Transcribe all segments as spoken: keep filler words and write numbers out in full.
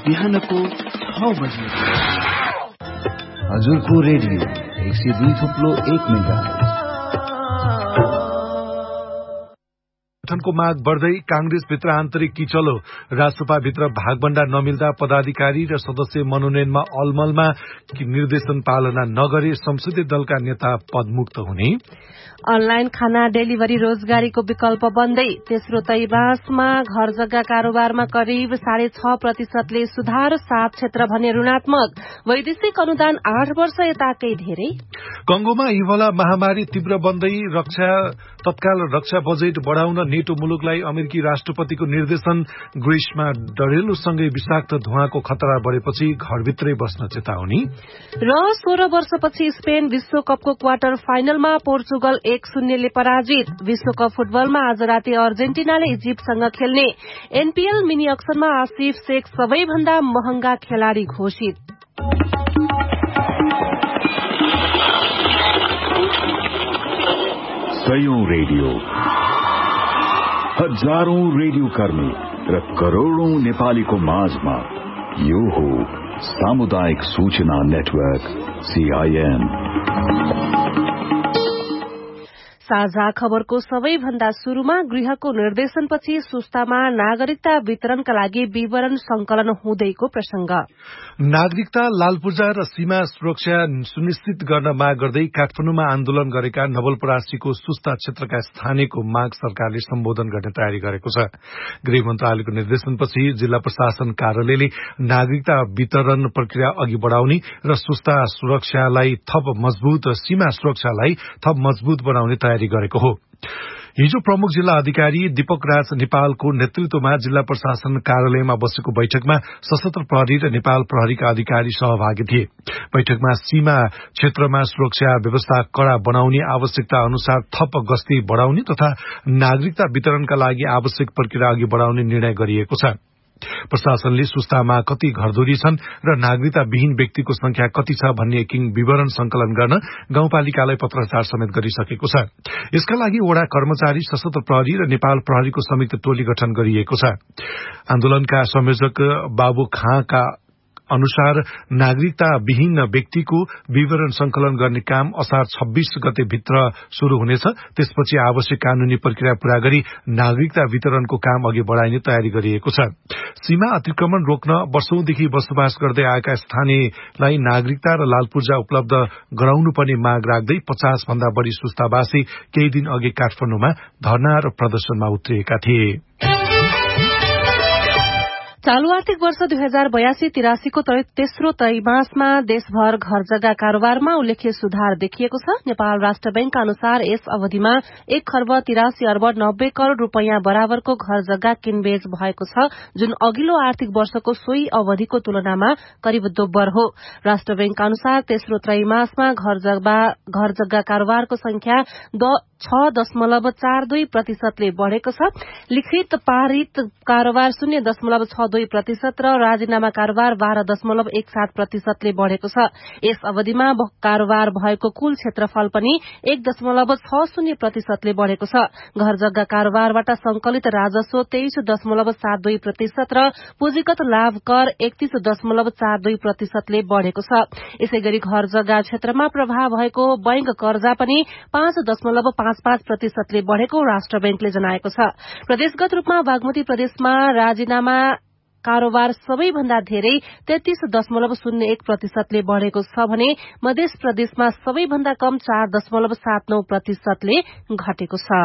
बिहानको छ बजे हजुरको रेडियो एक सय दुई थुप्लो एक मेगाहर्ज। गठनको माग बढ्दै कांग्रेसभित्र आन्तरिक किचलो, राष्ट्रपाभित्र भागभण्डा नमिल्दा पदाधिकारी र सदस्य मनोनयनमा अलमलमा निर्देशन पालना नगरे संसदीय दलका नेता पदमुक्त हुने, अनलाइन खाना डेलिभरी रोजगारीको विकल्प बन्दै तेस्रो त्रैमासमा घर जग्गा कारोबारमा करिब साढे छ प्रतिशतले सुधार, सात क्षेत्र भने ऋणात्मक, वैदेशिक अनुदान आठ वर्ष यताकै धेरै। कंगोमा इबोला महामारी तीव्र बन्दै रक्षा तत्काल रक्षा बजेट बढ़ाउन नेटो मुलुकलाई अमेरिकी राष्ट्रपतिको निर्देशन, ग्रीसमा डढेलोसँगै विषाक्त धुवाको खतरा बढ़ेपछि घरभित्रै बस्न चेतावनी र सोह्र वर्षपछि स्पेन विश्वकपको क्वार्टर फाइनलमा पोर्चुगल एक शून्यले पराजित। विश्वकप फुटबलमा आज राति अर्जेन्टिनाले इजिप्टसँग खेल्ने। एनपीएल मिनी अक्सनमा आसिफ शेख सबैभन्दा महँगा खेलाड़ी घोषित। सयौं रेडियो, हजारौं रेडियो कर्मी र करोड़ौं नेपालीको माझमा यो हो सामुदायिक सूचना नेटवर्क सीआईएन। साझा खबरको सबैभन्दा शुरूमा गृहको निर्देशनपछि सुस्तामा नागरिकता वितरणका लागि विवरण संकलन हुँदैको प्रसंग। नागरिकता, लालपूर्जा र सीमा सुरक्षा सुनिश्चित गर्न माग गर्दै काठमाडौँमा आन्दोलन गरेका नवलपरासीको सुस्ता क्षेत्रका स्थानीयको माग सरकारले सम्बोधन गर्ने तयारी गरेको छ। गृह मन्त्रालयको निर्देशनपछि जिल्ला प्रशासन कार्यालयले नागरिकता वितरण प्रक्रिया अघि बढ़ाउने र सुस्ता सुरक्षालाई थप मजबूत सीमा सुरक्षालाई थप मजबूत बनाउने तयारी गरेको हो। हिजो प्रमुख जिल्ला अधिकारी दीपक राज नेपालको नेतृत्वमा जिल्ला प्रशासन कार्यालयमा बसेको बैठकमा सशस्त्र प्रहरी र नेपाल प्रहरीका अधिकारी सहभागी थिए। बैठकमा सीमा क्षेत्रमा सुरक्षा व्यवस्था कड़ा बनाउने, आवश्यकता अनुसार थप गस्ती बढ़ाउने तथा नागरिकता वितरणका लागि आवश्यक प्रक्रिया अघि बढ़ाउने निर्णय गरिएको छ। प्रशासनले सुस्तामा कति घरधुरी छन् र नागरिकता विहीन व्यक्तिको संख्या कति छ भन्ने किङ विवरण संकलन गर्न गाउँपालिकालाई पत्राचार समेत गरिसकेको छ। यसका लागि वडा कर्मचारी, सशस्त्र प्रहरी र नेपाल प्रहरीको संयुक्त टोली गठन गरिएको छ। आन्दोलनका संयोजक बाबु खाँका अनुसार नागरिकता विहीन व्यक्तिको विवरण संकलन गर्ने काम असार छब्बीस गते भित्र शुरू हुनेछ। त्यसपछि आवश्यक कानूनी प्रक्रिया पूरा गरी नागरिकता वितरणको काम अघि बढ़ाइने तयारी गरिएको छ। सीमा अतिक्रमण रोक्न वर्षौंदेखि बसोबास गर्दै आएका स्थानीयलाई नागरिकता र लालपूर्जा उपलब्ध गराउनुपर्ने माग राख्दै पचास भन्दा बढ़ी सुस्तावासी केही दिन अघि काठमाडौँमा धरना र प्रदर्शनमा उत्रिएका थिए। चालू आर्थिक वर्ष दुई हजार बयासी तिरासीको तेस्रो त्रैमासमा देशभर घर जग्गा कारोबारमा उल्लेख्य सुधार देखिएको छ। नेपाल राष्ट्र बैंकका अनुसार यस अवधिमा एक खर्ब तिरासी अर्ब नब्बे करोड़ रूपियाँ बराबरको घर जग्गा किनबेच भएको छ, जुन अघिल्लो आर्थिक वर्षको सोही अवधिको तुलनामा करिब दोब्बर हो। राष्ट्र बैंकका अनुसार तेस्रो त्रैमासमा घर जग्गा घर जग्गा कारोबारको संख्या छ दशमलव चार दुई प्रतिशतले बढ़ेको छ। लिखित पारित कारोबार शून्य दशमलव छ दुई प्रतिशत र राजीनामा कारोबार बाह्र दशमलव एक सात प्रतिशतले बढ़ेको छ। यस अवधिमा कारोबार भएको कुल क्षेत्रफल पनि एक दशमलव छ शून्य प्रतिशतले बढ़ेको छ। घर जग्गा कारोबारबाट संकलित राजस्व तेइस दशमलव सात दुई प्रतिशत र पुँजीगत लाभ कर एकतीस दशमलव चार दुई प्रतिशतले बढ़ेको छ। यसै गरी घर जग्गा क्षेत्रमा प्रभाव भएको बैंक कर्जा पनि पाँच दशमलव पाँच पाँच प्रतिशतले बढ़ेको राष्ट्र बैंकले जनाएको छ। प्रदेशगत रूपमा बागमती प्रदेशमा राजीनामा कारोबार सबैभन्दा धेरै तेत्तीस दशमलव शून्य एक प्रतिशतले बढ़ेको छ भने मध्य प्रदेशमा सबैभन्दा कम चार दशमलव सात नौ प्रतिशतले घटेको छ।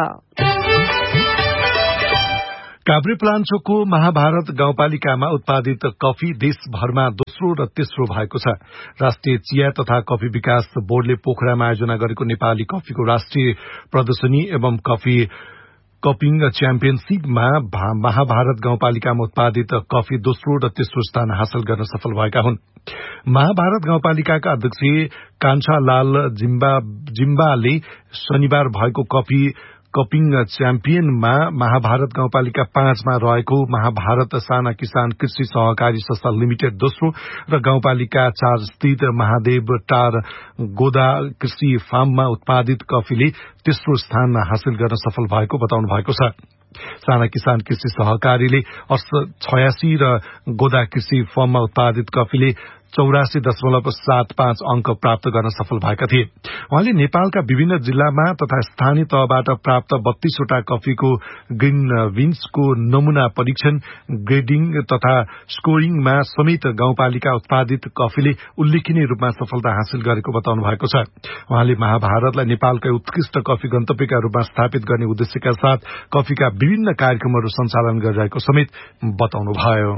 काभ्रेपलाञ्चोकको महाभारत गाउँपालिकामा उत्पादित कफी देशभरमा दोस्रो र तेस्रो भएको छ। राष्ट्रिय चिया तथा कफी विकास बोर्डले पोखरामा आयोजना गरेको नेपाली कफीको राष्ट्रिय प्रदर्शनी एवं कफी कपिङ च्याम्पियनशीपमा महाभारत गाउँपालिकामा उत्पादित कफी दोस्रो र तेस्रो स्थान हासिल गर्न सफल भएका हुन्। महाभारत गाउँपालिकाका अध्यक्ष कान्छालाल जिम्बा जिम्बाले शनिबार भएको कफी कपिङ च्याम्पियनमा महाभारत गाउँपालिका पाँचमा रहेको महाभारत साना किसान कृषि सहकारी संस्था लिमिटेड दोस्रो र गाउँपालिका चार स्थित महादेव टार गोदा कृषि फार्ममा उत्पादित कफीले तेस्रो स्थान हासिल गर्न सफल भएको बताउनु भएको छ। साना किसान कृषि सहकारीले छयासी र गोदा कृषि फर्ममा उत्पादित कफीले चौरासी दशमलव सात पाँच अंक प्राप्त गर्न सफल भएका थिए। उहाँले नेपालका विभिन्न जिल्लामा तथा स्थानीय तहबाट प्राप्त बत्तीसवटा कफीको ग्रीन विन्सको नमूना परीक्षण, ग्रेडिङ तथा स्कोरिङमा समेत गाउँपालिका उत्पादित कफीले उल्लेखनीय रूपमा सफलता हासिल गरेको बताउनु भएको छ। उहाँले महाभारतलाई नेपालकै उत्कृष्ट कफी गन्तव्यका रूपमा स्थापित गर्ने उद्देश्यका साथ कफीका विभिन्न कार्यक्रमहरू सञ्चालन गरिरहेको समेत बताउनुभयो।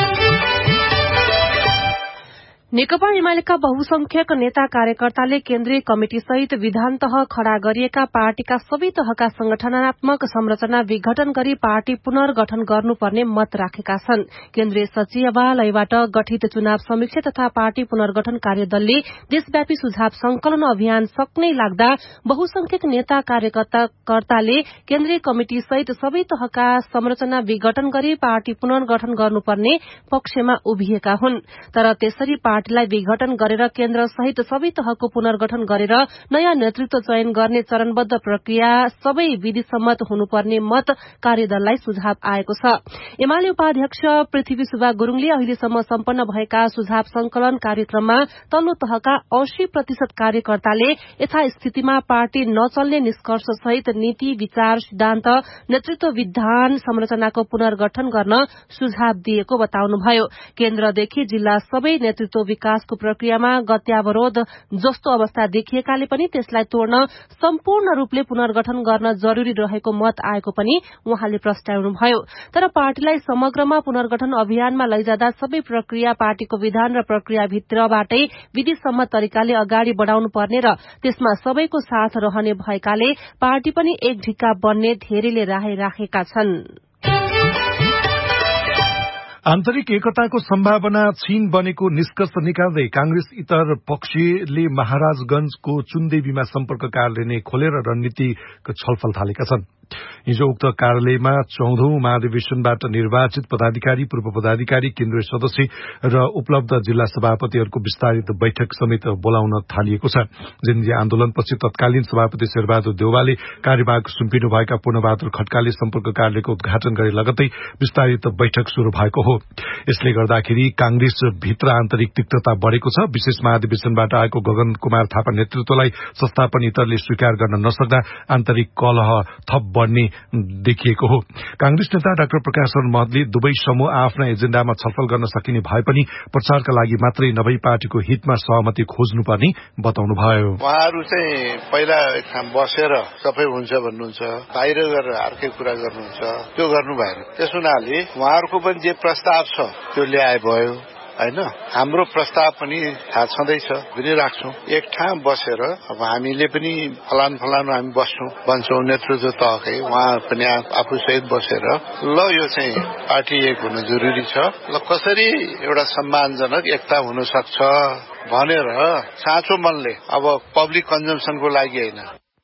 नेकपा एमालेका बहुसंख्यक नेता कार्यकर्ताले केन्द्रीय कमिटी सहित विधान तह खड़ा गरिएका पार्टीका सबै तहका संगठनात्मक संरचना विघटन गरी पार्टी पुनर्गठन गर्नुपर्ने मत राखेका छन्। केन्द्रीय सचिवालयबाट गठित चुनाव समीक्षा तथा पार्टी पुनर्गठन कार्यदलले देशव्यापी सुझाव संकलन अभियान सक्नै लाग्दा बहुसंख्यक नेता कार्यकर्ताले केन्द्रीय कमिटी सहित सबै तहका संरचना विघटन गरी पार्टी पुनर्गठन गर्नुपर्ने पक्षमा उभिएका हुन्। तर त्यसरी पार्टीलाई विघटन गरेर केन्द्र सहित सबै तहको पुनर्गठन गरेर नयाँ नेतृत्व चयन गर्ने चरणबद्ध प्रक्रिया सबै विधिसम्मत हुनुपर्ने मत कार्यदललाई सुझाव आएको छ। एमाले उपाध्यक्ष पृथ्वी सुब्बा गुरूङले अहिलेसम्म सम्पन्न भएका सुझाव संकलन कार्यक्रममा तल्लो तहका अस्सी प्रतिशत कार्यकर्ताले यथास्थितिमा पार्टी नचल्ने निष्कर्ष सहित नीति, विचार, सिद्धान्त, नेतृत्व विधान संरचनाको पुनर्गठन गर्न सुझाव दिएको बताउनुभयो। केन्द्रदेखि जिल्ला सबै नेतृत्व विकासको प्रक्रियामा गत्यावरोध जस्तो अवस्था देखिएकाले पनि त्यसलाई तोड्न सम्पूर्ण रूपले पुनर्गठन गर्न जरूरी रहेको मत आएको पनि उहाँले प्रस्ताउनुभयो। तर पार्टीलाई समग्रमा पुनर्गठन अभियानमा लैजाँदा सबै प्रक्रिया पार्टीको विधान र प्रक्रियाभित्रबाटै विधिसम्मत तरिकाले अगाडि बढ़ाउनु पर्ने र त्यसमा सबैको साथ रहने भएकाले पार्टी पनि एक ढिक्का बन्ने धेरैले राय राखेका छन्। आन्तरिक एकताको सम्भावना क्षीण बनेको निष्कर्ष निकाल्दै कांग्रेस इतर पक्षले महाराजगंजको चुनदेवीमा सम्पर्क कार्यालय खोलेर रणनीतिको छलफल थालेका छन्। हिजो उक्त कार्यालयमा चौधौं महाधिवेशनबाट निर्वाचित पदाधिकारी, पूर्व पदाधिकारी, केन्द्रीय सदस्य र उपलब्ध जिल्ला सभापतिहरूको विस्तारित बैठक समेत बोलाउन थालिएको छ। जिन्जी आन्दोलनपछि तत्कालीन सभापति शेरबहादुर देउवाले कार्यभाग सुम्पिनुभएका पूर्णबहादुर खड्काले सम्पर्क कार्यालयको उद्घाटन गरे लगत्तै विस्तारित बैठक शुरू भएको हो। यसले गर्दाखेरि कांग्रेस भित्र आन्तरिक तिक्तता बढ़ेको छ। विशेष महाधिवेशनबाट आएको गगन कुमार थापा नेतृत्वलाई संस्थापन इतरले स्वीकार गर्न नसक्दा आन्तरिक कलह थप बढ़ने देखिएको हो। कांग्रेस नेता डाक्टर प्रकाश शरण महतले दुवै समूह आफ्ना एजेण्डामा छलफल गर्न सकिने भए पनि प्रचारका लागि मात्रै नभई पार्टीको हितमा सहमति खोज्नुपर्ने बताउनुभयो। उहाँहरू चाहिँ पहिला एक ठाउँ बसेर सबै हुन्छ भन्नुहुन्छ, बाहिर गएर अर्कै कुरा गर्नुहुन्छ, त्यो गर्नु भएन। त्यस हुनाले उहाँहरूको पनि जे प्रस्ताव छ त्यो ल्याए भयो हैन। हाम्रो प्रस्ताव पनि थाहा छँदैछ, पनि राख्छौं। एक ठाउँ बसेर अब हामीले पनि फलान फलान हामी बस्छौं भन्छौं, नेतृत्व तहकै उहाँ पनि आफू सहित बसेर ल यो चाहिँ पार्टी एक हुनु जरुरी छ, ल कसरी एउटा सम्मानजनक एकता हुन सक्छ भनेर साँचो मनले अब पब्लिक कन्जम्सनको लागि हैन।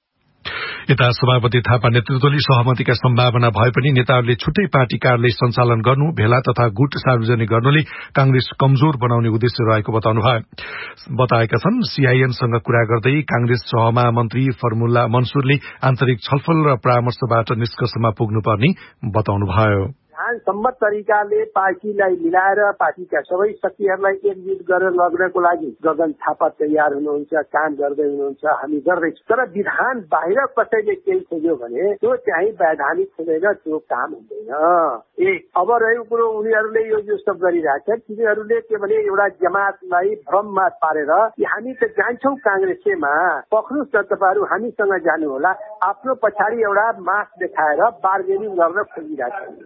यता सभापति थापा नेतृत्वले सहमतिका सम्भावना भए पनि नेताहरूले छुट्टै पार्टी कार्यालय सञ्चालन गर्नु, भेला तथा गुट सार्वजनिक गर्नुले कांग्रेस कमजोर बनाउने उद्देश्य रहेको बताउनुभयो। बताएका छन्। सीआईएनसँग कुरा गर्दै कांग्रेस सहमन्त्री फर्मुल्ला मनसुरले आन्तरिक छलफल र परामर्शबाट निष्कर्षमा पुग्नुपर्ने बताउनुभयो। सम्मत तरिकाले पार्टीलाई मिलाएर पार्टीका सबै शक्तिहरूलाई एकजुट गरेर लग्नको लागि गगन थापा तयार हुनुहुन्छ, काम गर्दै हुनुहुन्छ, हामी गर्दैछौँ। तर विधान बाहिर कसैले केही खोज्यो भने त्यो चाहिँ वैधानिक खोजेर त्यो काम हुँदैन। एक अब रहेको कुरो उनीहरूले यो जो सब गरिरहेछन्, तिनीहरूले के भने एउटा जमातलाई भ्रममा पारेर हामी त जान्छौँ कांग्रेसमा, पक्नुस् न तपाईँहरू हामीसँग जानु होला, आफ्नो पछाडि एउटा मास देखाएर बार्गेनिङ गर्न खोजिरहेछन्।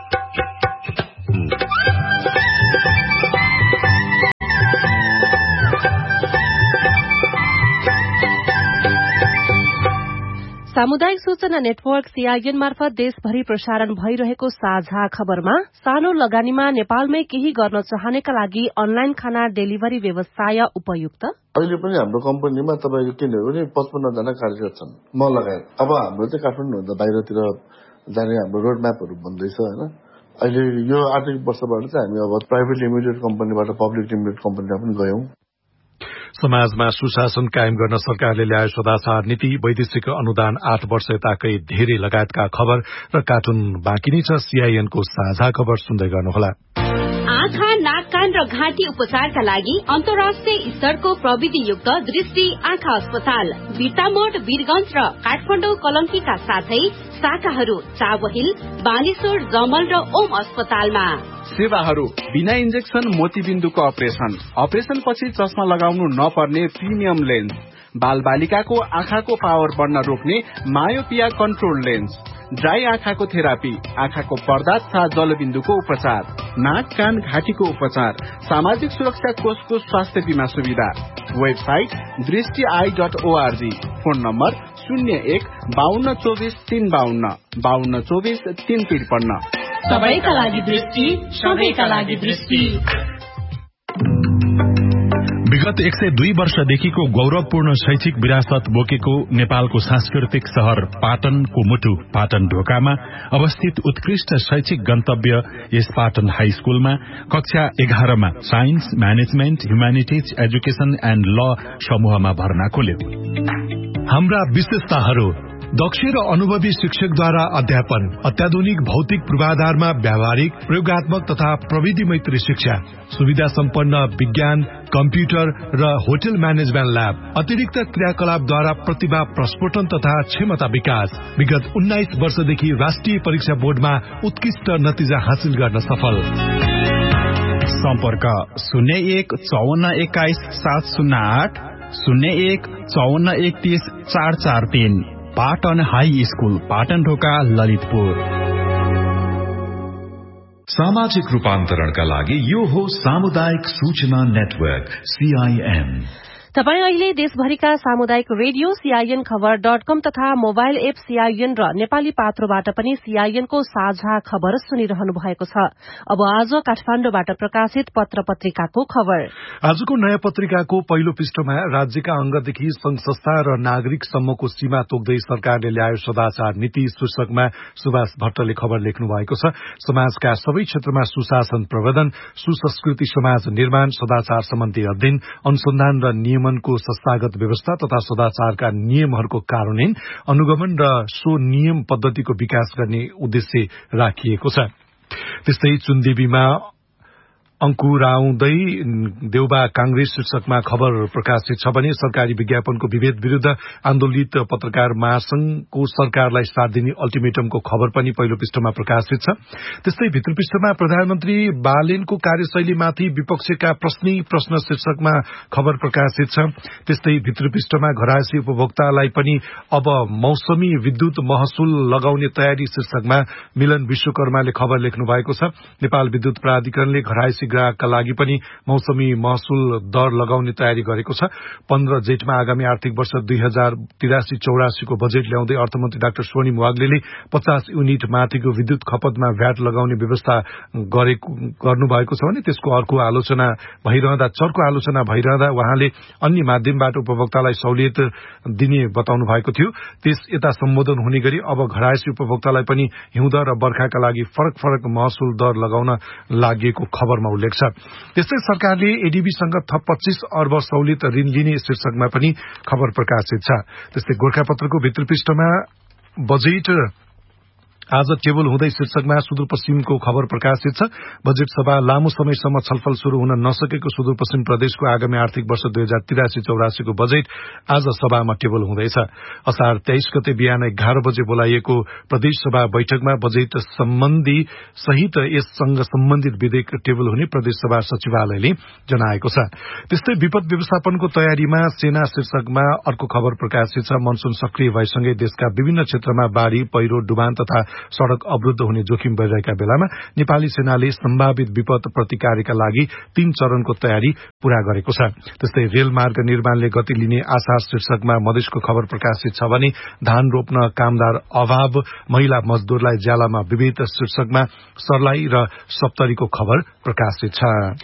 सामुदायिक सूचना नेटवर्क सीआईएन मार्फत देशभरि प्रसारण भइरहेको साझा खबरमा सानो लगानीमा नेपालमै केही गर्न चाहनेका लागि अनलाइन खाना डेलिभरी व्यवसाय उपयुक्त। अहिले पनि हाम्रो कम्पनीमा तपाईँको किन्यो भने पचपन्न जना कार्यरत छन्, म लगायत। अब हाम्रो चाहिँ काठमाडौँभन्दा बाहिरतिर जाने हाम्रो रोड म्यापहरू बन्दैछ होइन। अहिले यो आर्थिक वर्षबाट चाहिँ हामी अब प्राइभेट लिमिटेड कम्पनीबाट पब्लिक लिमिटेड कम्पनीमा पनि गयौं। समाजमा सुशासन कायम गर्न सरकारले ल्यायो सदाचार नीति, वैदेशिक अनुदान आठ वर्ष यताकै धेरै लगायतका खबर र कार्टुन बाँकी नै छ। सीआईएनको साझा खबर सुन्दै गर्नुहोला। आँखा, नाक, कान र घाँटी उपचारका लागि अन्तर्राष्ट्रिय स्तरको प्रविधियुक्त दृष्टि आँखा अस्पताल बिर्तामोड, वीरगंज र काठमाडौँ कलंकीका साथै शाखाहरू चावहिल, बानेश्वर, जमल र ओम अस्पतालमा। सेवाहरू बिना इन्जेक्सन मोतीबिन्दुको अपरेशन, अपरेशन पछि चस्मा लगाउनु नपर्ने प्रिमियम लेन्स, बाल बालिकाको आँखाको पावर बढ्न रोक्ने मायोपिया कन्ट्रोल लेन्स, ड्राई आँखाको थेरापी, आँखाको पर्दा तथा जलबिन्दुको उपचार, नाक, कान, घाँटीको उपचार, सामाजिक सुरक्षा कोषको स्वास्थ्य बीमा सुविधा। वेबसाइट दृष्टि I dot ORG. Phone number शून्य एक बाहन्न चौबिस तीन बाहन्न बाहन्न चौबिस तीन त्रिपन्न। सबैका लागि दृष्टि, सबैका लागि दृष्टि। विगत एक सय दुई वर्षदेखिको गौरवपूर्ण शैक्षिक विरासत बोकेको नेपालको सांस्कृतिक शहर पाटनको मुटु पाटन ढोकामा अवस्थित उत्कृष्ट शैक्षिक गन्तव्य यस पाटन हाई स्कूलमा कक्षा एघारमा science, management, humanities, education and ल समूहमा भर्ना खोल्यो। हाम्रा विशेषताहरू: दक्ष र अनुभवी शिक्षकद्वारा अध्यापन, अत्याधुनिक भौतिक पूर्वाधारमा व्यावहारिक, प्रयोगात्मक तथा प्रविधि मैत्री शिक्षा, सुविधा सम्पन्न विज्ञान, कम्प्युटर र होटल म्यानेजमेन्ट ल्याब, अतिरिक्त क्रियाकलापद्वारा प्रतिभा प्रस्फोटन तथा क्षमता विकास। विगत उन्नाइस वर्षदेखि राष्ट्रिय परीक्षा बोर्डमा उत्कृष्ट नतिजा हासिल गर्न सफल। सम्पर्क शून्य एक चौवन्न एक्काइस सात शून्य आठ शून्य एक चौवन्न एकतीस चार चार तीन। पाटन हाई स्कूल, पाटन ढोका, ललितपुर। सामाजिक रूपान्तरणका लागि यो हो सामुदायिक सूचना नेटवर्क सीआईएन। तपाईँ अहिले देशभरिका सामुदायिक रेडियो सीआईएन खबर डट कम तथा मोबाइल एप सीआईएन र नेपाली पात्रोबाट पनि सीआईएनको साझा खबर सुनिरहनु भएको छ। अब आज काठमाडौँबाट प्रकाशित पत्र पत्रिकाको खबर। आजको नयाँ पत्रिकाको पहिलो पृष्ठमा राज्यका अंगदेखि संघ संस्था र नागरिकसम्मको सीमा तोक्दै सरकारले ल्यायो सदाचार नीति शीर्षकमा सुभाष भट्टले खबर लेख्नु भएको छ। समाजका सबै क्षेत्रमा सुशासन प्रवर्धन, सुसंस्कृति समाज निर्माण, सदाचार सम्बन्धी अध्ययन, अनुसन्धान र नियम को संस्थागत व्यवस्था तथा सदाचारका नियमहरूको कार्यान्वयन, अनुगमन र सो नियम पद्धतिको विकास गर्ने उद्देश्य राखिएको छ। त्यस्तै चुन्देवीमा अंकुराउँदै देउबा कांग्रेस शीर्षकमा खबर प्रकाशित छ भने सरकारी विज्ञापनको विभेद विरूद्ध आन्दोलित पत्रकार महासंघको सरकारलाई साथ दिने अल्टिमेटमको खबर पनि पहिलो पृष्ठमा प्रकाशित छ। त्यस्तै भित्र पृष्ठमा प्रधानमन्त्री बालेनको कार्यशैलीमाथि विपक्षका प्रश्नै प्रश्न शीर्षकमा खबर प्रकाशित छ। त्यस्तै भित्र पृष्ठमा घरायसी उपभोक्तालाई पनि अब मौसमी विद्युत महसुल लगाउने तयारी शीर्षकमा मिलन विश्वकर्माले खबर लेख्नु भएको छ। नेपाल विद्युत प्राधिकरणले घरायसी ग्राहकका लागि पनि मौसमी महसुल दर लगाउने तयारी गरेको छ। पन्ध्र जेठमा आगामी आर्थिक वर्ष दुई हजार तिरासी चौरासीको बजेट ल्याउँदै अर्थमन्त्री डाक्टर स्वर्णिम वाग्लेले पचास युनिट माथिको विद्युत खपतमा भ्याट लगाउने व्यवस्था गर्नुभएको छ भने त्यसको अर्को आलोचना भइरहँदा चर्को आलोचना भइरहँदा उहाँले अन्य माध्यमबाट उपभोक्तालाई सहुलियत दिने बताउनु भएको थियो। त्यस यता सम्बोधन हुने गरी अब घरायसी उपभोक्तालाई पनि हिउँद र बर्खाका लागि फरक फरक महसुल दर लगाउन लागेको खबरमा उल्लेख छ। त्यस्तै सरकारले एडीबीसँग थप पच्चीस अर्ब सहुलियत ऋण लिने शीर्षकमा पनि खबर प्रकाशित छ। त्यस्तै गोर्खापत्रको भित्र पृष्ठमा बजेट आज टेबल हुँदै शीर्षकमा सुदूरपश्चिमको खबर प्रकाशित छ। बजेट सभा लामो समयसम्म छलफल शुरू हुन नसकेको सुदूरपश्चिम प्रदेशको आगामी आर्थिक वर्ष दुई हजार तिरासी चौरासीको बजेट आज सभामा टेबल हुँदैछ। असार तेइस गते बिहान एघार बजे बोलाइएको प्रदेश सभा बैठकमा बजेट सम्बन्धी सहित यससँग सम्बन्धित विधेयक टेबल हुने प्रदेश सभा सचिवालयले जनाएको छ। त्यस्तै विपद व्यवस्थापनको तयारीमा सेना शीर्षकमा अर्को खबर प्रकाशित छ। मनसून सक्रिय भएसँगै देशका विभिन्न क्षेत्रमा बाढ़ी, पहिरो, डुबान तथा सड़क अवरुद्ध हुने जोखिम बढ़िरहेका बेलामा नेपाली सेनाले सम्भावित विपद प्रतिकारका लागि तीन चरणको तयारी पूरा गरेको छ। त्यस्तै रेलमार्ग निर्माणले गति लिने आशा शीर्षकमा मधेसको खबर प्रकाशित छ भने धान रोप्न कामदार अभाव, महिला मजदूरलाई ज्यालामा विभेद शीर्षकमा सर्लाही र सप्तरीको खबर प्रकाशित छ।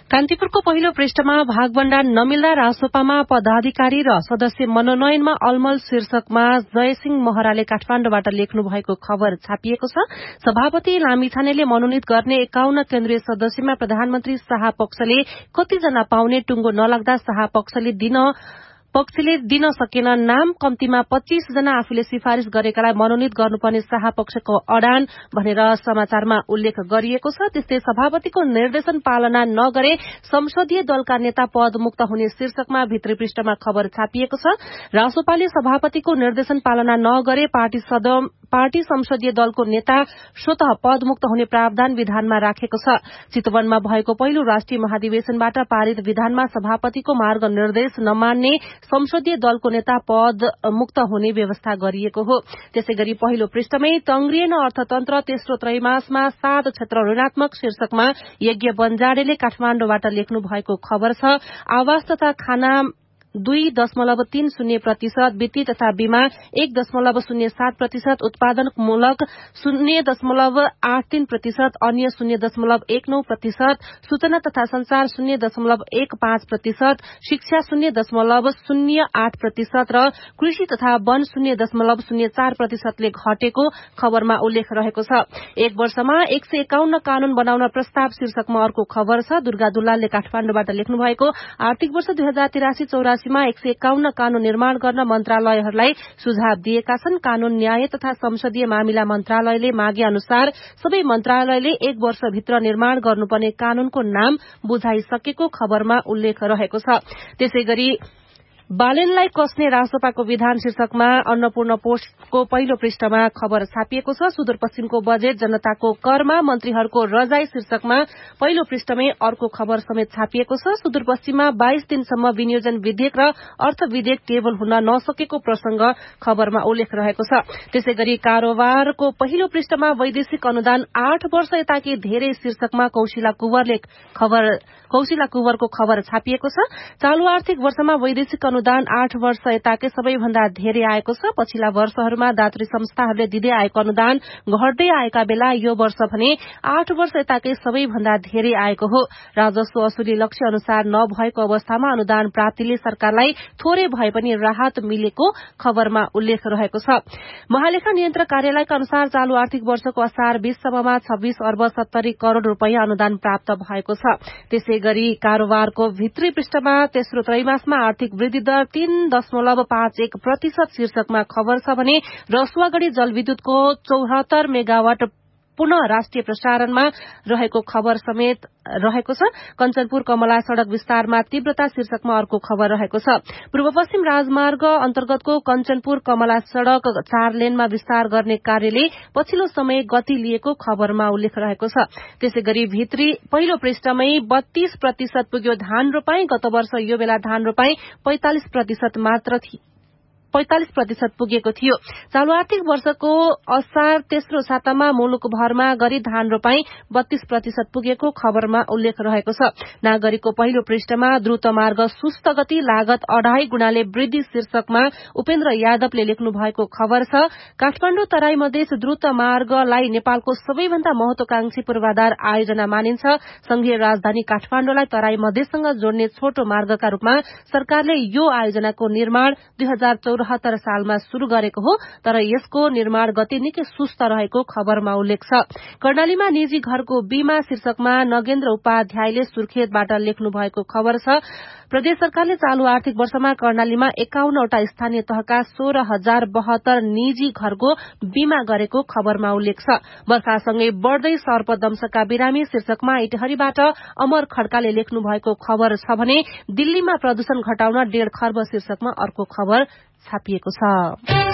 कान्तिपुरको पहिलो पृष्ठमा भागभण्डा नमिल्दा रासोपामा पदाधिकारी र सदस्य मनोनयनमा अलमल शीर्षकमा जयसिंह महराले काठमाण्डुबाट लेख्नु भएको खबर छापिएको छ। सभापति लामिछानेले मनोनित गर्ने एकाउन्न केन्द्रीय सदस्यमा प्रधानमन्त्री शाह पक्षले कतिजना पाउने टुंगो नलाग्दा शाह पक्षले दिन पक्षले दिन सकेन नाम, कम्तीमा पच्चीस जना आफूले सिफारिश गरेकालाई मनोनित गर्नुपर्ने शाह पक्षको अडान भनेर समाचारमा उल्लेख गरिएको छ। त्यस्तै सभापतिको निर्देशन पालना नगरे संसदीय दलका नेता पद मुक्त हुने शीर्षकमा भित्री पृष्ठमा खबर छापिएको छ। रासोपाले सभापतिको निर्देशन पालना नगरे पार्टी सदन पार्टी संसदीय दलको नेता स्वतः पदमुक्त हुने प्रावधान विधानमा राखेको छ। चितवनमा भएको पहिलो राष्ट्रिय महाधिवेशनबाट पारित विधानमा सभापतिको मार्ग निर्देश नमान्ने संसदीय दलको नेता पद मुक्त हुने व्यवस्था गरिएको हो। त्यसैगरी पहिलो पृष्ठमै तंग्रिएन अर्थतन्त्र तेस्रो त्रैमासमा सात क्षेत्र ऋणात्मक शीर्षकमा यज्ञ बन्जाडेले काठमाण्डुबाट लेख्नु भएको खबर छ। आवास तथा खाना दुई दशमलव तीन शून्य प्रतिशत, वित्तीय तथा बीमा एक दशमलव शून्य सात प्रतिशत, उत्पादनमूलक शून्य दशमलव आठ तीन प्रतिशत, अन्य शून्य दशमलव एक नौ प्रतिशत, सूचना तथा संचार शून्य दशमलव एक पाँच प्रतिशत, शिक्षा शून्य दशमलव शून्य आठ प्रतिशत र कृषि तथा वन शून्य दशमलव शून्य चार प्रतिशतले घटेको खबरमा उल्लेख रहेको छ। एक वर्षमा एक सय एकाउन्न कानून बनाउन प्रस्ताव शीर्षकमा अर्को खबर छ। दुर्गा दुलालले काठमाण्डुबाट लेख्नु भएको आर्थिक वर्ष दुई हजार तिरासी चौरासी एक सय एकाउन्न कानून निर्माण गर्न मन्त्रालयहरूलाई सुझाव दिएका छन्। कानून न्याय तथा संसदीय मामिला मन्त्रालयले मागे अनुसार सबै मन्त्रालयले एक वर्षभित्र निर्माण गर्नुपर्ने कानूनको नाम बुझाइसकेको खबरमा उल्लेख रहेको छ। त्यसैगरी बालेनलाई कस्ने रासोपाको विधान शीर्षकमा अन्नपूर्ण पोस्टको पहिलो पृष्ठमा खबर छापिएको छ। सुदूरपश्चिमको बजेट जनताको करमा मन्त्रीहरूको रजाई शीर्षकमा पहिलो पृष्ठमै अर्को खबर समेत छापिएको छ। सुदूरपश्चिममा बाइस दिनसम्म विनियोजन विधेयक र अर्थ विधेयक टेबल हुन नसकेको प्रसंग खबरमा उल्लेख रहेको छ। त्यसैगरी कारोबारको पहिलो पृष्ठमा वैदेशिक अनुदान आठ वर्ष यताकी धेरै शीर्षकमा कौशिला कुवरले खबर कौशिला कुवरको खबर छापिएको छ। चालू आर्थिक वर्षमा वैदेशिक अनुदान आठ वर्ष यताकै सबैभन्दा धेरै आएको छ। पछिल्ला वर्षहरूमा दात्री संस्थाहरूले दिँदै आएको अनुदान घट्दै आएका बेला यो वर्ष भने आठ वर्ष यताकै सबैभन्दा धेरै आएको हो। राजस्व असुली लक्ष्य अनुसार नभएको अवस्थामा अनुदान प्राप्तिले सरकारलाई थोरै भए पनि राहत मिलेको खबरमा उल्लेख रहेको छ। महालेखा नियन्त्रक कार्यालयका अनुसार चालू आर्थिक वर्षको असार बीससम्ममा छब्बीस अर्ब सत्तरी करोड़ रूपियाँ अनुदान प्राप्त भएको छ। त्यसैगरी कारोबारको भित्री पृष्ठमा तेस्रो त्रैमासमा आर्थिक वृद्धि दर तीन दशमलव पाँच एक प्रतिशत शीर्षकमा खबर छ भने रसुवागढ़ी जलविद्युतको चौहत्तर मेगावाट पुनः राष्ट्रिय प्रसारणमा रहेको खबर समेत रहेको छ। कञ्चनपुर कमला सड़क विस्तारमा तीव्रता शीर्षकमा अर्को खबर रहेको छ। पूर्व पश्चिम राजमार्ग अन्तर्गतको कञ्चनपुर कमला सड़क चार लेनमा विस्तार गर्ने कार्यले पछिल्लो समय गति लिएको खबरमा उल्लेख रहेको छ। त्यसैगरी भित्री पहिलो पृष्ठमै बत्तीस प्रतिशत पुग्यो धान रोपाई। गत वर्ष यो बेला धान रोपाई पैंतालिस प्रतिशत मात्र थियो पैंतालिस प्रतिशत पुगेको थियो। चालू आर्थिक वर्षको असार तेस्रो सातामा मुलुकभरमा गरी धान रोपाई बत्तीस प्रतिशत पुगेको खबरमा उल्लेख रहेको छ। नागरिकको पहिलो पृष्ठमा द्रुत मार्ग सुस्त गति लागत अढ़ाई गुणाले वृद्धि शीर्षकमा उपेन्द्र यादवले लेख्नु भएको खबर छ। काठमाण्डु तराई मधेस द्रुत मार्गलाई नेपालको सबैभन्दा महत्वाकांक्षी पूर्वाधार आयोजना मानिन्छ। संघीय राजधानी काठमाण्डुलाई तराई मधेससँग जोड्ने छोटो मार्गका रूपमा सरकारले यो आयोजनाको निर्माण दुई हजार चौरात्तर सालमा शुरू गरेको हो, तर यसको निर्माण गति निकै सुस्त रहेको खबरमा उल्लेख छ। कर्णालीमा निजी घरको बीमा शीर्षकमा नगेन्द्र उपाध्यायले सुर्खेतबाट लेख्नु भएको खबर छ। प्रदेश सरकारले चालू आर्थिक वर्षमा कर्णालीमा एकाउन्नवटा स्थानीय तहका सोह्र हजार बहत्तर निजी घरको बीमा गरेको खबरमा उल्लेख छ। वर्षासँगै बढ़दै सर्पदंशका बिरामी शीर्षकमा इटहरीबाट अमर खड्काले लेख्नु भएको खबर छ भने दिल्लीमा प्रदूषण घटाउन डेढ़ खर्ब शीर्षकमा अर्को खबर छापिएको छ।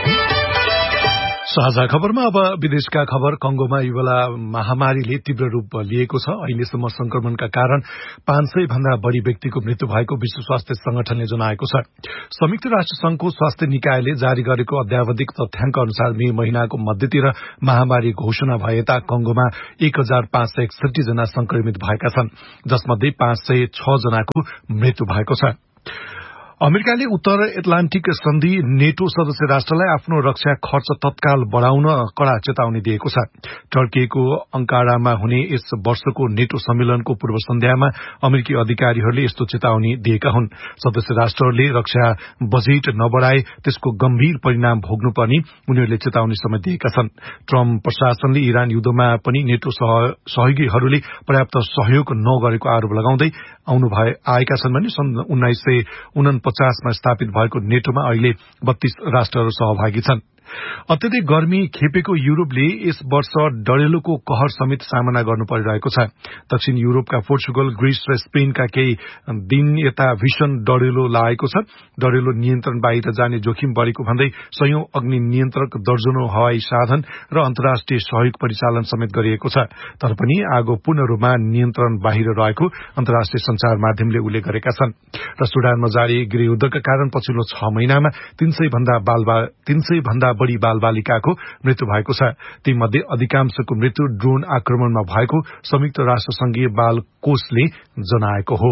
साझा खबरमा अब विदेशका खबर। कंगोमा यो बेला महामारीले तीव्र रूप लिएको छ। अहिलेसम्म संक्रमणका कारण पाँच सय भन्दा बढ़ी व्यक्तिको मृत्यु भएको विश्व स्वास्थ्य संगठनले जनाएको छ। संयुक्त राष्ट्र संघको स्वास्थ्य निकायले जारी गरेको अध्यावधिक तथ्याङ्क अनुसार मे महिनाको मध्यतिर महामारी घोषणा भएता कंगोमा एक हजार पाँच सय एकसठी जना संक्रमित भएका छन्, जसमध्ये पाँच सय छ जनाको मृत्यु भएको छ। अमेरिकाले उत्तर एटलान्टिक सन्धि नेटो सदस्य राष्ट्रलाई आफ्नो रक्षा खर्च तत्काल बढ़ाउन कड़ा चेतावनी दिएको छ। टर्कीको अंकारामा हुने यस वर्षको नेटो सम्मेलनको पूर्व सन्ध्यामा अमेरिकी अधिकारीहरूले यस्तो चेतावनी दिएका हुन्। सदस्य राष्ट्रहरूले रक्षा बजेट नबढ़ाए त्यसको गम्भीर परिणाम भोग्नुपर्ने उनीहरूले चेतावनी समेत दिएका छन्। ट्रम्प प्रशासनले इरान युद्धमा पनि नेटो सहयोगीहरूले पर्याप्त सहयोग नगरेको आरोप लगाउँदै आउनु भए आएका छन् भने सन् उन्नाइस सय उनपचासमा स्थापित भएको नेटोमा अहिले बत्तीस राष्ट्रहरू सहभागी छन्। अत्यधिक गर्मी खेपेको युरोपले यस वर्ष डढेलोको कहर समेत सामना गर्नु परिरहेको छ। दक्षिण युरोपका पोर्चुगल, ग्रीस र स्पेनका केही दिन यता भीषण डढेलो लागेको छ। डढेलो नियन्त्रण बाहिर जाने जोखिम बढ़ेको भन्दै सयौं अग्नि नियन्त्रक, दर्जनौं हवाई साधन र अन्तर्राष्ट्रिय सहयोग परिचालन समेत गरिएको छ। तर पनि आगो पूर्ण रूपमा नियन्त्रण बाहिर रहेको अन्तर्राष्ट्रिय संचार माध्यमले उल्लेख गरेका छन्। र सुडानमा जारी गृहयुद्धका कारण पछिल्लो छ महिनामा तीन सय भन्दा तीन सय भन्दा बढ़ी बालबालिकाको मृत्यु भएको छ। तीमध्ये अधिकांशको मृत्यु ड्रोन आक्रमणमा भएको संयुक्त राष्ट्र संघीय बाल कोषले जनाएको हो।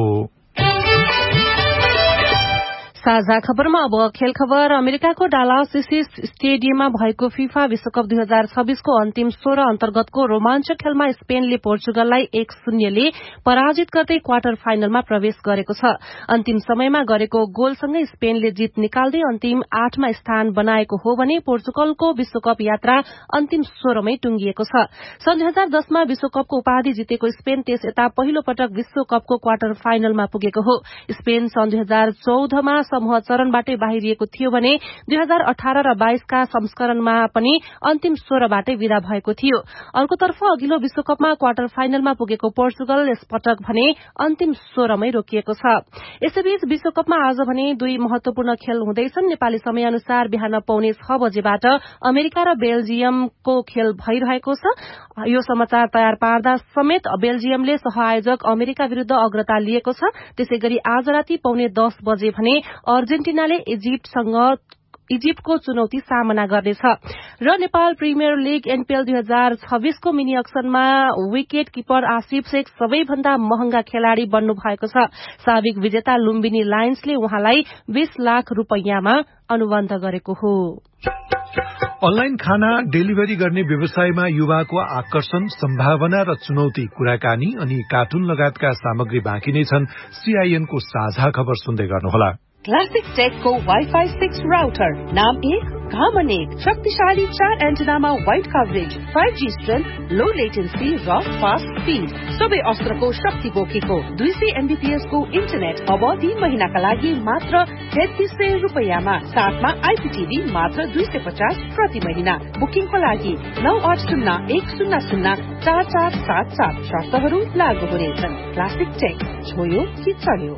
साझा खबरमा अब खेल खबर। अमेरिकाको डालास स्टेडियममा भएको फीफा विश्वकप दुई हजार छब्बीसको अन्तिम सोह्र अन्तर्गतको रोमाञ्चक खेलमा स्पेनले पोर्चुगललाई एक शून्यले पराजित गर्दै क्वार्टर फाइनलमा प्रवेश गरेको छ। अन्तिम समयमा गरेको गोलसँगै स्पेनले जीत निकाल्दै अन्तिम आठमा स्थान बनाएको हो भने पोर्चुगलको विश्वकप यात्रा अन्तिम सोह्रमै टुंगिएको छ। सन् दुई हजार दसमा विश्वकपको उपाधि जितेको स्पेन त्यस यता पहिलो पटक विश्वकपको क्वार्टर फाइनलमा पुगेको हो। स्पेन सन् दुई हजार चौधमा समूह चरणबाटै बाहिरिएको थियो भने दुई हजार अठार र बाइसका संस्करणमा पनि अन्तिम सोह्रबाटै विदा भएको थियो। अर्कोतर्फ अघिल्लो विश्वकपमा क्वार्टर फाइनलमा पुगेको पोर्चुगल यसपटक भने अन्तिम सोह्रमै रोकिएको छ। यसैबीच विश्वकपमा आज भने दुई महत्वपूर्ण खेल हुँदैछन्। नेपाली समय अनुसार बिहान पौने छ बजेबाट अमेरिका र बेल्जियमको खेल भइरहेको छ। यो समाचार तयार पार्दा समेत बेल्जियमले सहआयोजक अमेरिका विरूद्ध अग्रता लिएको छ। त्यसैगरी आज राति पौने दस बजे भने अर्जेन्टिनाले इजिप्टसँग इजिप्टको चुनौती सामना गर्नेछ। र नेपाल प्रिमियर लीग एनपीएल दुई हजार छब्बीसको mini अक्सनमा wicket keeper Asif Sheikh सबैभन्दा महँगा खेलाड़ी बन्नु भएको छ। साबिक विजेता लुम्बिनी लायन्सले उहाँलाई बीस लाख रूपैयाँमा अनुबन्ध गरेको हो। अनलाइन खाना डेलिभरी गर्ने व्यवसायमा युवाको आकर्षण, सम्भावना र चुनौती, कुराकानी अनि कार्टुन लगायतका सामग्री बाँकी नै छन्। सीआईएनको साझा खबर सुन्दै गर्नुहोला। क्लासिक टेकको वाइफाई सिक्स राउटर, नाम एक काम अनेक, शक्तिशाली चार एन्टेनामा wide coverage, five G strength, लो लेटेन्सी र फास्ट स्पीड, सबै अस्त्रको शक्ति बोकेको दुई सय एमबीपीएस को इन्टरनेट अब तीन महिनाका लागि मात्र तेत्तीस सय रूपैयाँमा, साथमा आइपीटीभी मात्र दुई सय पचास प्रति महिना। बुकिङको लागि नौ आठ शून्य एक शून्य शून्य चार चार सात सात, शर्तहरू लागू हुनेछन्। क्लासिक टेक, छोयो कि चल्यो।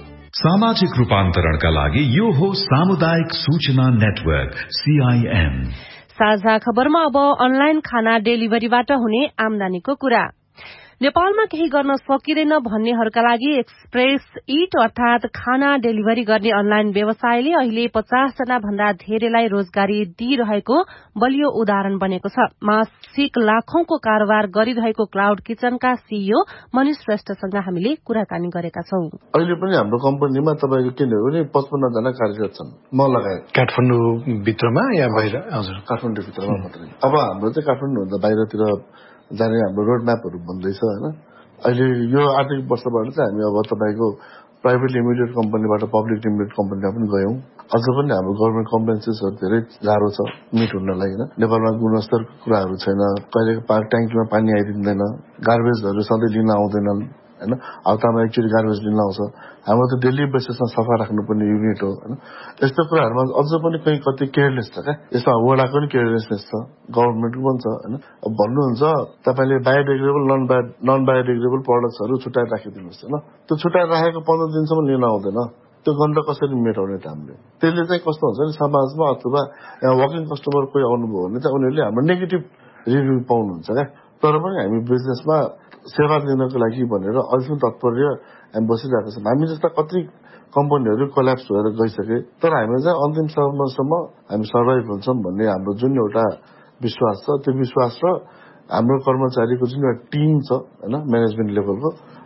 सामाजिक रूपान्तरणका लागि यो हो सामुदायिक सूचना नेटवर्क सीआईएन। साझा खबरमा अब अनलाइन खाना डेलिभरीबाट हुने आमदानीको कुरा। नेपालमा केही गर्न सकिँदैन भन्नेहरूका लागि एक्सप्रेस इट अर्थात खाना डेलिभरी गर्ने अनलाइन व्यवसायले अहिले पचास जना भन्दा धेरैलाई रोजगारी दिइरहेको बलियो उदाहरण बनेको छ। मासिक लाखौंको कारोबार गरिरहेको क्लाउड किचनका सीईओ मनिष श्रेष्ठसँग हामीले कुराकानी गरेका छौं। अहिले पनि हाम्रो कम्पनीमा तपाईको किन हो भने पचपन्न जना कार्यरत छन्, म लगायत। काठमाडौँ भित्रमा या बाहिर? हजुर, काठमाडौँ भित्रमा मात्रै। अब हाम्रो चाहिँ काठमाडौँ भन्दा बाहिरतिर जाने हाम्रो रोड म्यापहरू बन्दैछ होइन। अहिले यो आर्थिक वर्षबाट चाहिँ हामी अब तपाईँको प्राइभेट लिमिटेड कम्पनीबाट पब्लिक लिमिटेड कम्पनीमा पनि गयौं। अझ पनि हाम्रो गभर्मेन्ट कम्पेन्सेसहरू धेरै गाह्रो छ मिट हुनलाई होइन। नेपालमा गुणस्तरको कुराहरू छैन, कहिले ट्याङ्कीमा पानी आइदिँदैन, गार्बेजहरू सधैँ लिन आउँदैनन् होइन। हप्तामा एकचोटि गार्बेज लिन आउँछ। हाम्रो त डेली बेसिसमा सफा राख्नुपर्ने युनिट हो होइन। यस्तो कुराहरूमा अझ पनि कहीँ कति केयरलेस छ क्या। यसमा वडाको पनि केयरलेसनेस छ, गभर्मेन्टको पनि छ होइन। अब भन्नुहुन्छ तपाईँले biodegradable non bio non biodegradable प्रडक्ट्सहरू छुट्याएर राखिदिनुहोस् होइन। त्यो छुट्याएर राखेको पन्ध्र दिनसम्म लिन आउँदैन, त्यो गन्ध कसरी मेटाउने त हामीले। त्यसले चाहिँ कस्तो हुन्छ भने समाजमा अथवा वर्किङ कस्टमर कोही आउनुभयो भने चाहिँ उनीहरूले हाम्रो नेगेटिभ रिभ्यू पाउनुहुन्छ क्या। तर पनि हामी बिजनेसमा सेवा दिनको लागि भनेर अहिलेसम्म तत्पर्य हामी बसिरहेको छौँ। हामी जस्ता कति कम्पनीहरू कोल्याप्स भएर गइसके, तर हामी चाहिँ अन्तिम समयसम्म हामी सर्भाइभ हुन्छौँ भन्ने हाम्रो जुन एउटा विश्वास छ, त्यो विश्वास र हाम्रो कर्मचारीको जुन एउटा टिम छ होइन म्यानेजमेन्ट लेभलको,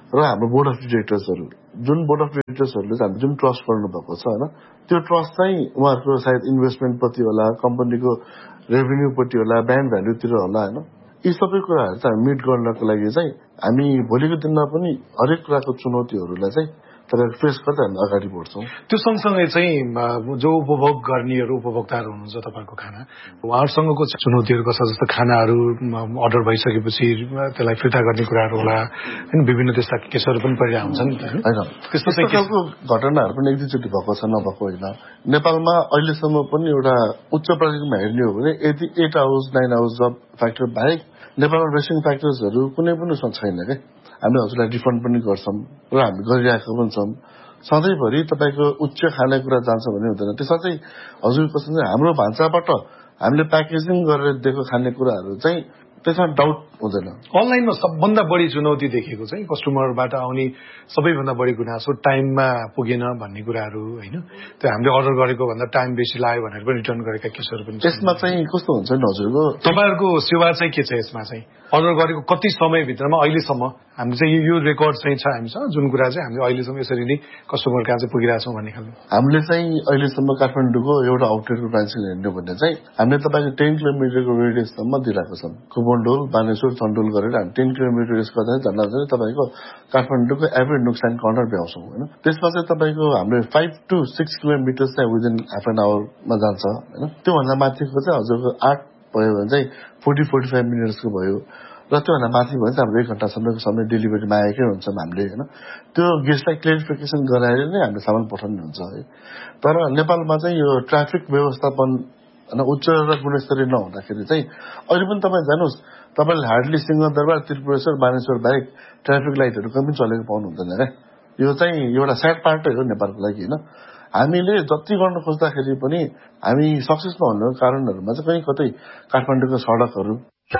र हाम्रो बोर्ड अफ डिरेक्टर्सहरू जुन बोर्ड अफ डिरेक्टर्सहरूले हामीले जुन ट्रस्ट गर्नुभएको छ होइन त्यो ट्रस्ट चाहिँ उहाँहरूको सायद इन्भेस्टमेन्टप्रति होला कम्पनीको रेभेन्यूपट्टि होला ब्रान्ड भ्याल्युतिर होला होइन यी सबै कुराहरू चाहिँ मिट गर्नको लागि चाहिँ हामी भोलिको दिनमा पनि हरेक कुराको चुनौतीहरूलाई चाहिँ तपाईँहरू फेस गर्दै हामी अगाडि बढ्छौँ। त्यो सँगसँगै चाहिँ जो उपभोग गर्नेहरू उपभोक्ताहरू हुनुहुन्छ तपाईँको खाना उहाँहरूसँगको चुनौतीहरू कस्ता जस्तो खानाहरू अर्डर भइसकेपछि त्यसलाई फिर्ता गर्ने कुराहरू होला होइन विभिन्न त्यस्ता केसहरू पनि परिरहेको हुन्छ नि होइन त्यस्तो खालको घटनाहरू पनि एक दुईचोटि भएको छ नभएको होइन। नेपालमा अहिलेसम्म पनि एउटा उच्च प्राथमिकतामा हेर्ने हो भने यदि at hours nine hours job factor बाहेक नेपालमा रेसिङ फ्याक्टर्सहरू कुनै पनि छैन क्या। हामी हजुरलाई रिफन्ड पनि गर्छौँ र हामी गरिरहेको पनि छौँ। सधैँभरि तपाईँको उच्च खानेकुरा जान्छ भने हुँदैन। त्यसमा चाहिँ हजुरको हाम्रो भान्साबाट हामीले प्याकेजिङ गरेर दिएको खानेकुराहरू चाहिँ त्यसमा डाउट हुँदैन। अनलाइनमा सबभन्दा बढी चुनौती देखेको चाहिँ कस्टमरबाट आउने सबैभन्दा बढी गुनासो टाइममा पुगेन भन्ने कुराहरू होइन त्यो हामीले अर्डर गरेको भन्दा टाइम बेसी लाग्यो भनेर पनि रिटर्न गरेका केसहरू पनि यसमा चाहिँ कस्तो हुन्छ नि हजुरको तपाईँहरूको सेवा चाहिँ के छ यसमा चाहिँ अर्डर गरेको कति समयभित्रमा अहिलेसम्म हामीले चाहिँ यो रेकर्ड चाहिँ छ हामीसँग जुन कुरा चाहिँ हामीले अहिलेसम्म यसरी नै कस्टमर कहाँ चाहिँ पुगिरहेछौँ भन्ने खालको हामीले चाहिँ अहिलेसम्म काठमाडौँको एउटा आउटलेटको ब्रान्च हेर्नु भने चाहिँ हामीले तपाईँको टेन किलोमिटरको रेडियससम्म दिइरहेको छौँ। कुबोन्डोल बानेश्वर चण्डोल गरेर हामी टेन किलोमिटर रेडियस गर्दा झन्डा झन्डै तपाईँको काठमाडौँको एभ्री नोक्सान कर्नर भ्याउँछौँ होइन। त्यसमा चाहिँ तपाईँको हाम्रो फाइभ टू सिक्स किलोमिटर चाहिँ विदिन हाफ एन आवरमा जान्छ होइन। त्योभन्दा माथिको चाहिँ हजुरको आठ भयो भने चाहिँ फोर्टी फोर्टी फाइभ मिनट्सको भयो र त्योभन्दा माथि भयो भने चाहिँ हाम्रो एक घन्टासम्मको समय डेलिभरीमा आएकै हुन्छौँ हामीले होइन। त्यो गेस्टलाई क्लियरिफिकेसन गराएर नै हामीले सामान पठाउनु हुन्छ है। तर नेपालमा चाहिँ यो ट्राफिक व्यवस्थापन होइन उच्च र गुणस्तरीय नहुँदाखेरि चाहिँ अहिले पनि तपाईँ जानुहोस् तपाईँले हार्डली सिंहदरबार त्रिपुरेश्वर बानेश्वर बाहेक ट्राफिक लाइटहरू कहीँ पनि चलेको पाउनु हुँदैन क्या। यो चाहिँ एउटा स्याड पार्टै हो नेपालको लागि होइन। हामीले जति गर्न खोज्दाखेरि पनि हामी सक्सेस नहुनुको कारणहरूमा चाहिँ कहीँ कतै काठमाडौँको सडकहरू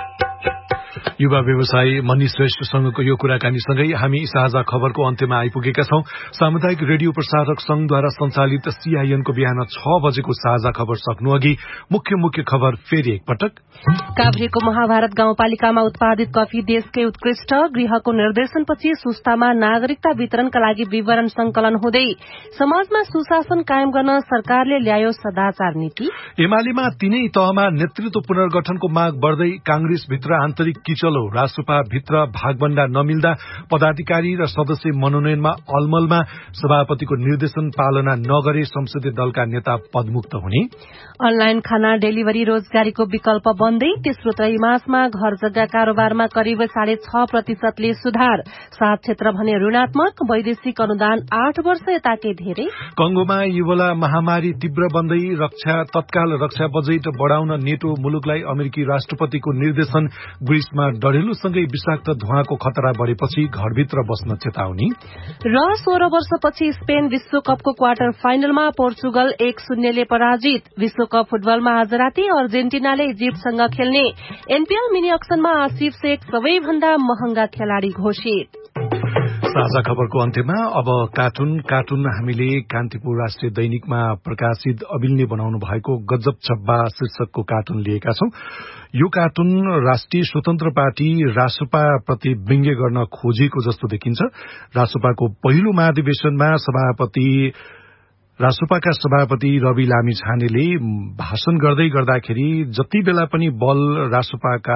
युवा व्यवसायी मनी श्रेष्ठसँगको यो कुराकानीसँगै हामी साझा खबरको अन्त्यमा आइपुगेका छौं। सामुदायिक रेडियो प्रसारक संघद्वारा संचालित सीआईएनको बिहान छ बजेको साझा खबर सक्नु अघि मुख्य मुख्य खबर फेरि एकपटक। काभ्रेको महाभारत गाउँपालिकामा उत्पादित कफी देशकै उत्कृष्ट गृहको निर्देशनपछि सुस्तामा नागरिकता वितरणका लागि विवरण संकलन हुँदै समाजमा सुशासन कायम गर्न सरकारले ल्यायो सदाचार नीति। एमालेमा तीनै तहमा नेतृत्व पुनर्गठनको माग बढ्दै कांग्रेसभित्र आन्तरिक किचलो रासुपा भित्र भागभण्डा नमिल्दा पदाधिकारी र सदस्य मनोनयनमा अलमलमा सभापतिको निर्देशन पालना नगरे संसदीय दलका नेता पदमुक्त हुने। अनलाइन खाना डेलिभरी रोजगारीको विकल्प बन्दै तेस्रो त्रैमासमा घर जग्गा कारोबारमा करिब साढे छ प्रतिशतले सुधार। सात क्षेत्र भने ऋणात्मक वैदेशिक अनुदान आठ वर्ष यताकै धेरै। कंगोमा इबोला महामारी तीव्र बन्दै रक्षा तत्काल रक्षा बजेट बढ़ाउन नेटो मुलुकलाई अमेरिकी राष्ट्रपतिको निर्देशन। ग्रीसमा डढेलुसँगै विषाक्त धुवाको खतरा बढ़ेपछि घरभित्र बस्न चेतावनी। र सोह्र वर्षपछि स्पेन विश्वकपको क्वार्टर फाइनलमा पोर्चुगल एक शून्यले पराजित। विश्वकप फुटबलमा आज राति अर्जेन्टिनाले इजिप्टसँग खेल्ने। एनपीएल मिनी अक्सनमा आसिफ शेख सबैभन्दा महँगा खेलाड़ी घोषित। साझा खबरको अन्त्यमा अब कार्टुन कार्टुन हामीले कान्तिपुर राष्ट्रिय दैनिकमा प्रकाशित अबिलले बनाउनु भएको गजब छब्बा शीर्षकको कार्टुन लिएका छौं। यो कार्टुन राष्ट्रिय स्वतन्त्र पार्टी रासुपा प्रति व्यङ्ग्य गर्न खोजिएको जस्तो देखिन्छ। रासुपाको पहिलो महाधिवेशनमा सभापति रासुपाका सभापति रवि लामिछानेले भाषण गर्दै गर्दाखेरि जति बेला पनि बल रासुपाका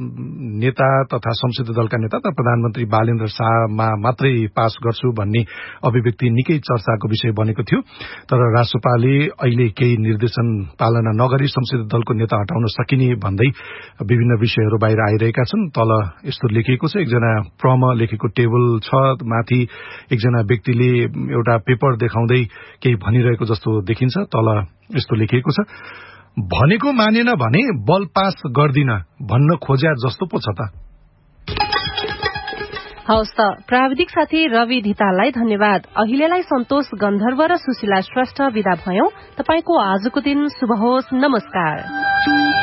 नेता तथा संसदीय दलका नेता तथा प्रधानमन्त्री बालेन्द्र शाहमा मात्रै पास गर्छु भन्ने अभिव्यक्ति निकै चर्चाको विषय बनेको थियो। तर रासुपाले अहिले केही निर्देशन पालना नगरी संसदीय दलको नेता हटाउन सकिने भन्दै विभिन्न विषयहरू बाहिर आइरहेका छन्। तल यस्तो लेखिएको छ, एकजना प्रम लेखेको टेबल छ, माथि एकजना व्यक्तिले एउटा पेपर देखाउँदै केही भनिरहेको जस्तो देखिन्छ। तल यस्तो लेखिएको छ, भनेको मानेन भने बल पास गर्दिन भन्न खोज्या जस्तो पो छ त। हवस् त, प्राविधिक साथी रवि धिताललाई धन्यवाद। अहिलेलाई सन्तोष गन्धर्व र सुशीला श्रेष्ठ विदा भयौं। तपाईको आजको दिन शुभ होस्। नमस्कार।